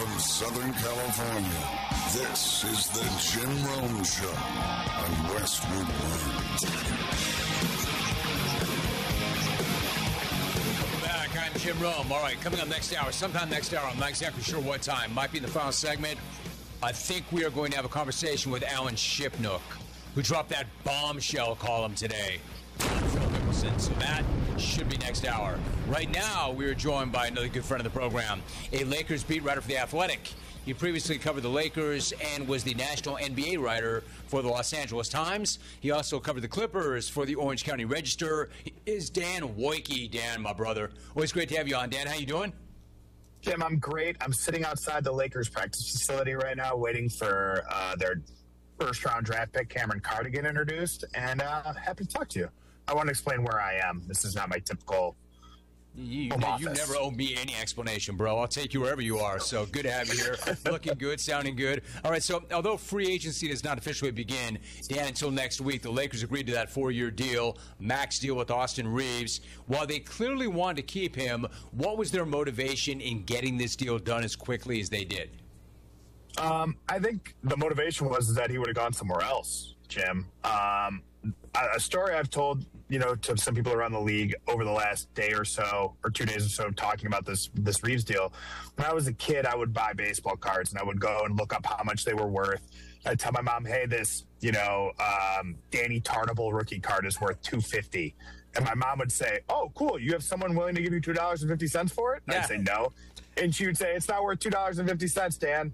from Southern California, this is the Jim Rome Show on Westwood One. Back, I'm Jim Rome. All right, coming up next hour, sometime next hour, I'm not exactly sure what time. Might be in the final segment. I think we are going to have a conversation with Alan Shipnuck, who dropped that bombshell column today. Phil Mickelson. So that should be next hour. Right now, we are joined by another good friend of the program, a Lakers beat writer for The Athletic. He previously covered the Lakers and was the national NBA writer for the Los Angeles Times. He also covered the Clippers for the Orange County Register. He is Dan Woike. Dan, my brother. Always great to have you on. Dan, how you doing? Jim, I'm great. I'm sitting outside the Lakers practice facility right now waiting for their first-round draft pick, Cameron Carr, to get introduced, and happy to talk to you. I want to explain where I am. This is not my typical You never owe me any explanation, bro. I'll take you wherever you are. So good to have you here. Looking good, sounding good. All right, so although free agency does not officially begin, Dan, until next week, the Lakers agreed to that 4-year deal, max deal with Austin Reeves. While they clearly wanted to keep him, what was their motivation in getting this deal done as quickly as they did? I think the motivation was that he would have gone somewhere else, Jim. A story I've told, to some people around the league over the last day or so, or 2 days or so, talking about this Reeves deal. When I was a kid, I would buy baseball cards and I would go and look up how much they were worth. I'd tell my mom, hey, this, Danny Tarnable rookie card is worth $250. And my mom would say, oh, cool, you have someone willing to give you $2.50 for it? And I'd say no. And she would say, it's not worth $2.50, Dan.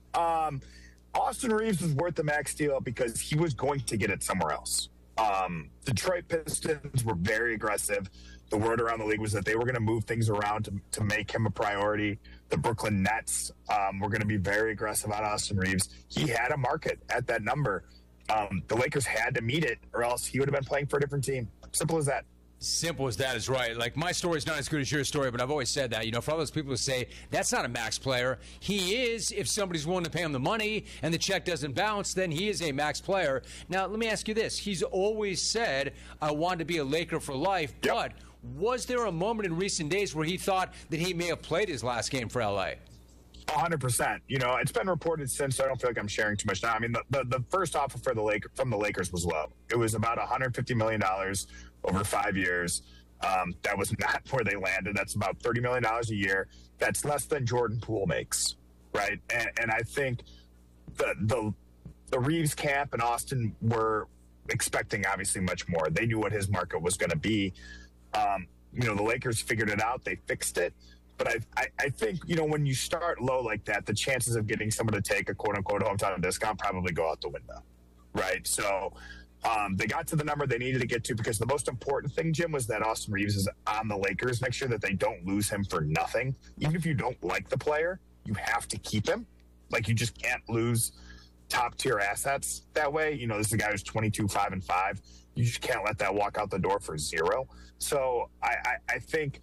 Austin Reeves was worth the max deal because he was going to get it somewhere else. Detroit Pistons were very aggressive. The word around the league was that they were going to move things around to make him a priority. The Brooklyn Nets were going to be very aggressive on Austin Reeves. He had a market at that number. The Lakers had to meet it, or else he would have been playing for a different team. Simple as that. Simple as that is right. Like, my story is not as good as your story, but I've always said that. For all those people who say, that's not a max player, he is. If somebody's willing to pay him the money and the check doesn't bounce, then he is a max player. Now, let me ask you this. He's always said, I want to be a Laker for life, but was there a moment in recent days where he thought that he may have played his last game for L.A.? 100%. It's been reported since, so I don't feel like I'm sharing too much now. I mean, the first offer from the Lakers was low. It was about $150 million over 5 years. That was not where they landed. That's about $30 million a year. That's less than Jordan Poole makes, right? And I think the Reeves camp and Austin were expecting obviously much more. They knew what his market was going to be. The Lakers figured it out. They fixed it. But I think, when you start low like that, the chances of getting someone to take a quote-unquote hometown discount probably go out the window, right? So they got to the number they needed to get to because the most important thing, Jim, was that Austin Reeves is on the Lakers. Make sure that they don't lose him for nothing. Even if you don't like the player, you have to keep him. Like, you just can't lose top-tier assets that way. This is a guy who's 22, 5-5. You just can't let that walk out the door for zero. So I think...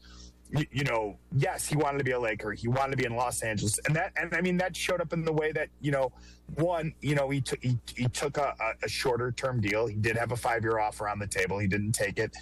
yes, he wanted to be a Laker. He wanted to be in Los Angeles, and that showed up in the way that he took a shorter term deal. He did have a 5-year offer on the table. He didn't take it.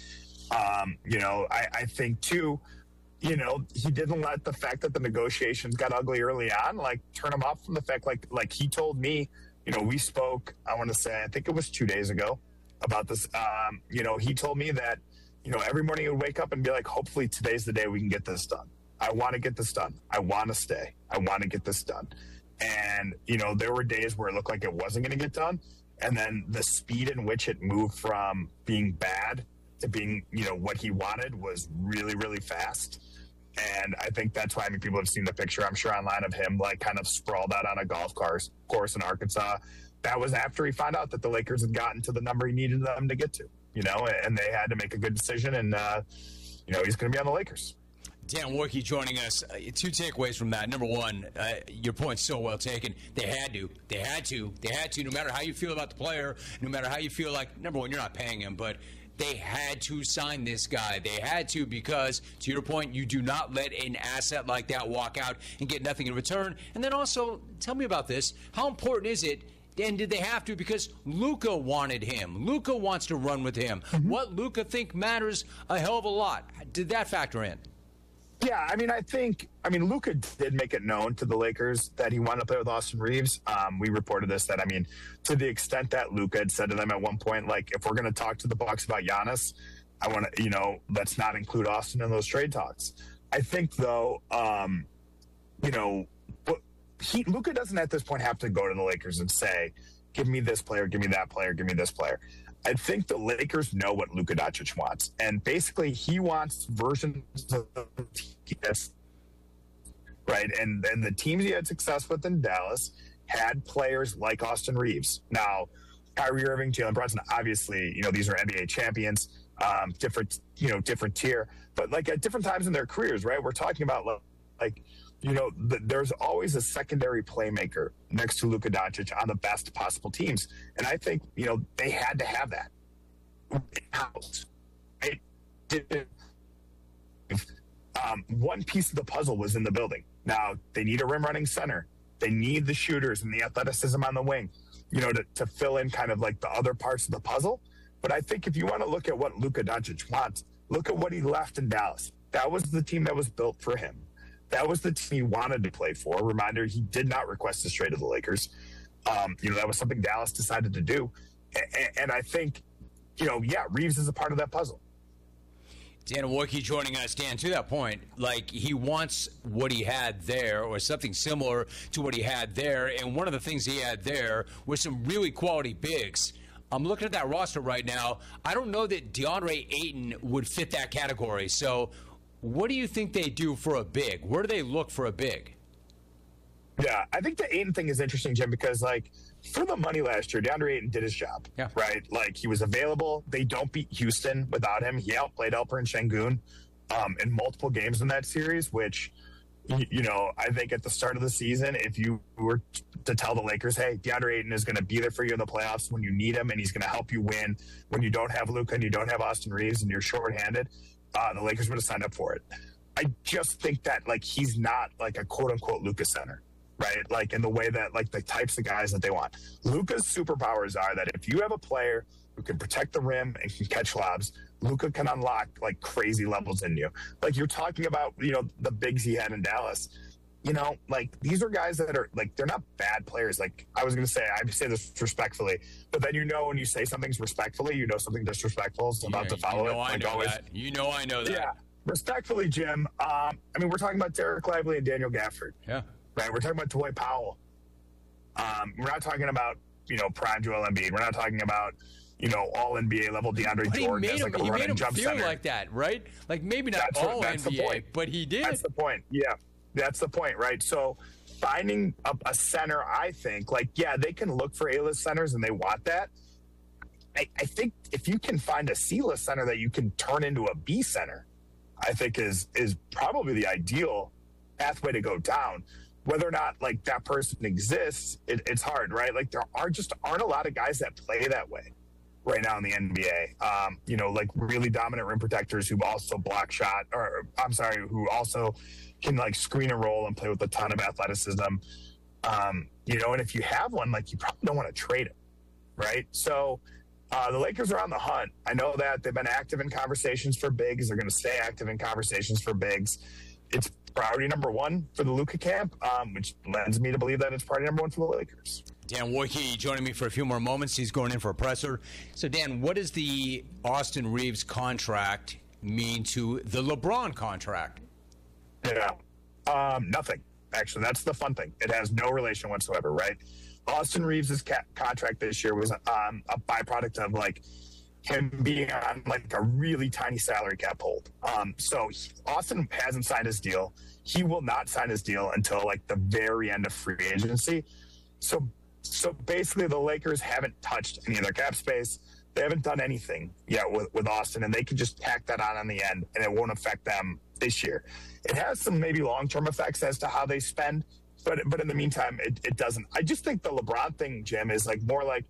I think too, he didn't let the fact that the negotiations got ugly early on turn him off from the fact like he told me. We spoke. I want to say I think it was 2 days ago about this. He told me that. Every morning he would wake up and be like, hopefully today's the day we can get this done. I want to get this done. I want to stay. I want to get this done. And, there were days where it looked like it wasn't going to get done. And then the speed in which it moved from being bad to being, what he wanted was really, really fast. And I think that's why people have seen the picture, I'm sure, online of him, kind of sprawled out on a golf course in Arkansas. That was after he found out that the Lakers had gotten to the number he needed them to get to. And they had to make a good decision, and, he's going to be on the Lakers. Dan Woike joining us. 2 takeaways from that. Number one, your point's so well taken. They had to. No matter how you feel about the player, no matter how you feel like, number one, you're not paying him, but they had to sign this guy. They had to because, to your point, you do not let an asset like that walk out and get nothing in return. And then also, tell me about this. How important is it? And did they have to? Because Luka wanted him. Luka wants to run with him. Mm-hmm. What Luka think matters a hell of a lot. Did that factor in? Yeah, I mean, Luka did make it known to the Lakers that he wanted to play with Austin Reeves. We reported this, that, I mean, to the extent that Luka had said to them at one point, like, if we're going to talk to the Bucks about Giannis, I want to, let's not include Austin in those trade talks. I think, though, Luka doesn't at this point have to go to the Lakers and say, give me this player, give me that player, give me this player. I think the Lakers know what Luka Doncic wants. And basically, he wants versions of TS, right? And the teams he had success with in Dallas had players like Austin Reeves. Now, Kyrie Irving, Jalen Brunson, obviously, these are NBA champions, different tier. But, like, at different times in their careers, right? We're talking about, like, there's always a secondary playmaker next to Luka Doncic on the best possible teams. And I think, they had to have that in-house. One piece of the puzzle was in the building. Now, they need a rim-running center. They need the shooters and the athleticism on the wing, to fill in kind of like the other parts of the puzzle. But I think if you want to look at what Luka Doncic wants, look at what he left in Dallas. That was the team that was built for him. That was the team he wanted to play for. Reminder, he did not request this trade to the Lakers. That was something Dallas decided to do. And I think, Reeves is a part of that puzzle. Dan Wojcicki joining us. Dan, to that point, like, he wants what he had there or something similar to what he had there. And one of the things he had there was some really quality bigs. I'm looking at that roster right now. I don't know that DeAndre Ayton would fit that category. So what do you think they do for a big? Where do they look for a big? Yeah, I think the Ayton thing is interesting, Jim, because, like, for the money last year, DeAndre Ayton did his job, right? Like, he was available. They don't beat Houston without him. He outplayed Alperen Şengün in multiple games in that series, which, I think at the start of the season, if you were to tell the Lakers, hey, DeAndre Ayton is going to be there for you in the playoffs when you need him, and he's going to help you win when you don't have Luka and you don't have Austin Reeves and you're shorthanded, the Lakers would have signed up for it. I just think that, like, he's not like a quote-unquote Luka center, right? Like, in the way that, like, the types of guys that they want. Luka's superpowers are that if you have a player who can protect the rim and can catch lobs, Luka can unlock, like, crazy levels in you. Like, you're talking about, the bigs he had in Dallas. Like, these are guys that are, like, they're not bad players. Like, I was going to say, I say this respectfully, but then when you say something's respectfully, something disrespectful is about to follow it. I know that. Yeah. Respectfully, Jim, we're talking about Derek Lively and Daniel Gafford. Yeah. Right? We're talking about Dwight Powell. We're not talking about, prime Joel Embiid. We're not talking about, all NBA level DeAndre Jordan as like a running jump center. He made him feel like that, right? Like, maybe not all NBA, but he did. That's the point. Yeah. That's the point, right? So finding a center, I think, like, yeah, they can look for A-list centers and they want that. I think if you can find a C-list center that you can turn into a B center, I think is probably the ideal pathway to go down. Whether or not, like, that person exists, it's hard, right? Like, there aren't a lot of guys that play that way right now in the NBA. Like, really dominant rim protectors who also block shot, who also can, like, screen and roll and play with a ton of athleticism. And if you have one, like, you probably don't want to trade him, right? So the Lakers are on the hunt. I know that they've been active in conversations for bigs. They're going to stay active in conversations for bigs. It's priority number one for the Luka camp, which lends me to believe that it's priority number one for the Lakers. Dan Wojcicki joining me for a few more moments. He's going in for a presser. So, Dan, what does the Austin Reeves contract mean to the LeBron contract? Yeah. Nothing, actually. That's the fun thing. It has no relation whatsoever, right? Austin Reeves' contract this year was a byproduct of, like, him being on, like, a really tiny salary cap hold. So Austin hasn't signed his deal. He will not sign his deal until, like, the very end of free agency. So basically the Lakers haven't touched any of their cap space. They haven't done anything yet with Austin, and they can just tack that on the end, and it won't affect them this year. It has some maybe long-term effects as to how they spend, but in the meantime, it doesn't. I just think the LeBron thing, Jim, is, like, more like,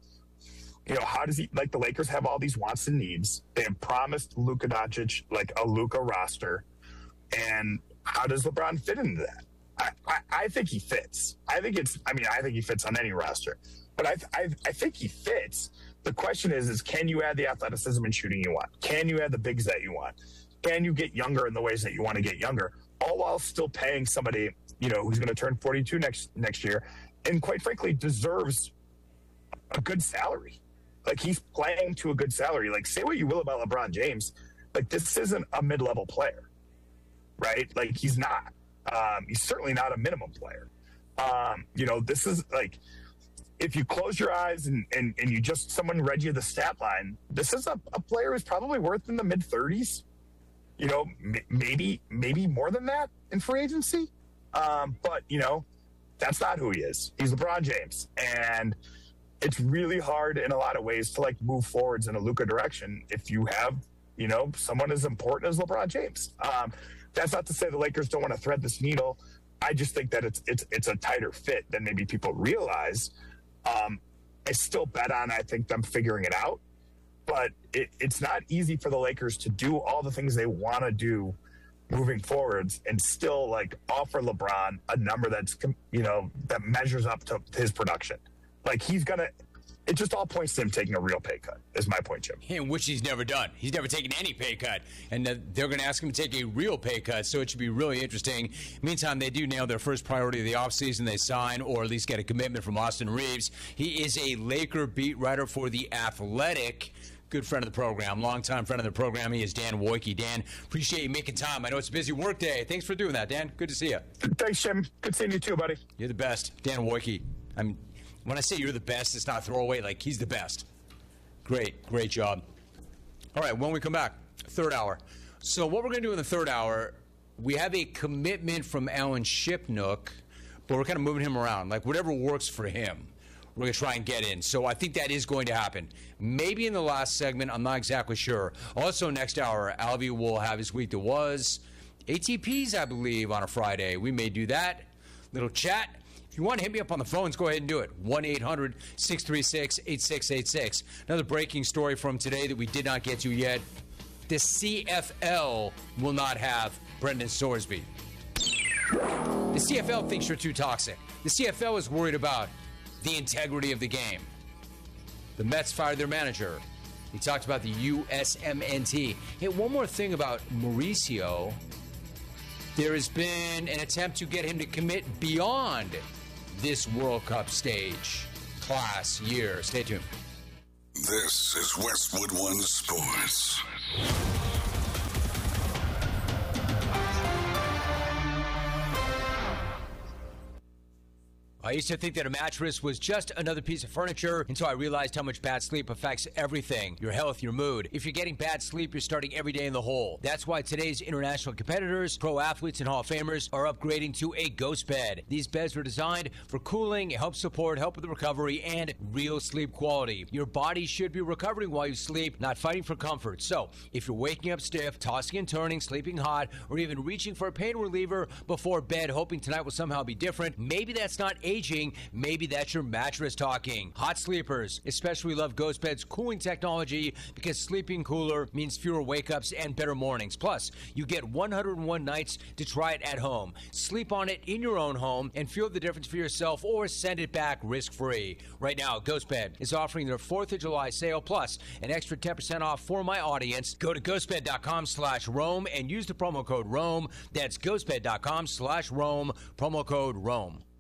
how does he, like, the Lakers have all these wants and needs. They have promised Luka Doncic, like, a Luka roster, and how does LeBron fit into that? I think he fits. I think he fits on any roster, but I think he fits. The question is can you add the athleticism and shooting you want? Can you add the bigs that you want? Can you get younger in the ways that you want to get younger? all while still paying somebody, who's going to turn 42 next year, and quite frankly deserves a good salary. Like, he's playing to a good salary. Like, say what you will about LeBron James, like, this isn't a mid-level player, right? Like, he's not. He's certainly not a minimum player. This is like, if you close your eyes and you just, someone read you the stat line, this is a player who's probably worth in the mid-30s, maybe more than that in free agency. But that's not who he is. He's LeBron James. And it's really hard in a lot of ways to like move forwards in a Luka direction if you have, someone as important as LeBron James. That's not to say the Lakers don't want to thread this needle. I just think that it's a tighter fit than maybe people realize. I still bet on, I think, them figuring it out, but it's not easy for the Lakers to do all the things they want to do moving forwards and still like offer LeBron a number that's, that measures up to his production. Like, it just all points to him taking a real pay cut, is my point, Jim. Which he's never done. He's never taken any pay cut. And they're going to ask him to take a real pay cut, so it should be really interesting. Meantime, they do nail their first priority of the offseason. They sign, or at least get a commitment from Austin Reeves. He is a Laker beat writer for The Athletic. Good friend of the program, longtime friend of the program. He is Dan Wojcicki. Dan, appreciate you making time. I know it's a busy work day. Thanks for doing that, Dan. Good to see you. Thanks, Jim. Good seeing you too, buddy. You're the best. Dan Wojcicki. When I say you're the best, it's not throwaway. Like, he's the best. Great job. All right, when we come back, third hour. So what we're going to do in the third hour, we have a commitment from Alan Shipnuck, but we're kind of moving him around. Like, whatever works for him, we're going to try and get in. So I think that is going to happen. Maybe in the last segment, I'm not exactly sure. Also, next hour, Alvy will have his week that was. ATPs, I believe, on a Friday. We may do that. Little chat. If you want to hit me up on the phones, go ahead and do it. 1-800-636-8686. Another breaking story from today that we did not get to yet. The CFL will not have Brendan Sorsby. The CFL thinks you're too toxic. The CFL is worried about the integrity of the game. The Mets fired their manager. He talked about the USMNT. Hey, one more thing about Mauricio. There has been an attempt to get him to commit beyond this World Cup stage, class, year. Stay tuned. This is Westwood One Sports. I used to think that a mattress was just another piece of furniture until I realized how much bad sleep affects everything. Your health, your mood. If you're getting bad sleep, you're starting every day in the hole. That's why today's international competitors, pro athletes, and Hall of Famers are upgrading to a Ghost Bed. These beds are designed for cooling, help support, help with the recovery, and real sleep quality. Your body should be recovering while you sleep, not fighting for comfort. So, if you're waking up stiff, tossing and turning, sleeping hot, or even reaching for a pain reliever before bed, hoping tonight will somehow be different, maybe that's not aging, maybe that's your mattress talking. Hot sleepers especially love Ghost Bed's cooling technology because sleeping cooler means fewer wake-ups and better mornings. Plus, you get 101 nights to try it at home. Sleep on it in your own home and feel the difference for yourself, or send it back risk-free. Right now, Ghost Bed is offering their 4th of July sale plus an extra 10% off for my audience. Go to ghostbed.com/Rome and use the promo code Rome. That's ghostbed.com/Rome, promo code Rome.